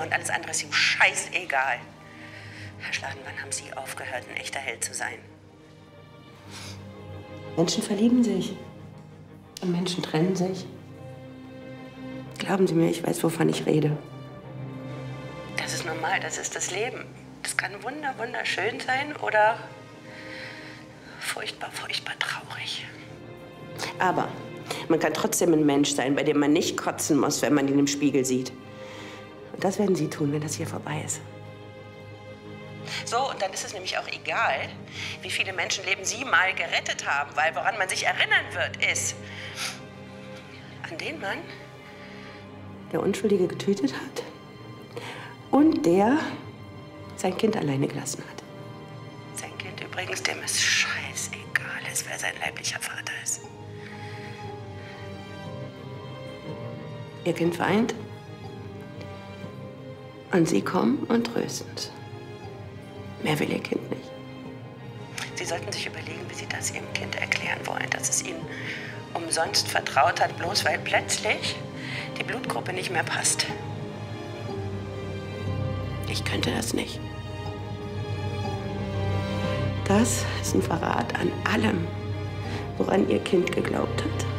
Mama und alles andere ist ihm scheißegal. Herr Schladen, wann haben Sie aufgehört, ein echter Held zu sein? Menschen verlieben sich. Und Menschen trennen sich. Glauben Sie mir, ich weiß, wovon ich rede. Das ist normal, das ist das Leben. Das kann wunderschön sein oder furchtbar traurig. Aber man kann trotzdem ein Mensch sein, bei dem man nicht kotzen muss, wenn man ihn im Spiegel sieht. Und das werden Sie tun, wenn das hier vorbei ist. So, und dann ist es nämlich auch egal, wie viele Menschenleben Sie mal gerettet haben, weil woran man sich erinnern wird, ist an den Mann, der Unschuldige getötet hat und der sein Kind alleine gelassen hat. Sein Kind übrigens, dem es scheißegal ist, wer sein leiblicher Vater ist. Ihr Kind weint und Sie kommen und trösten es. Mehr will Ihr Kind nicht. Sie sollten sich überlegen, wie Sie das Ihrem Kind erklären wollen, dass es Ihnen umsonst vertraut hat, bloß weil plötzlich die Blutgruppe nicht mehr passt. Ich könnte das nicht. Das ist ein Verrat an allem, woran Ihr Kind geglaubt hat.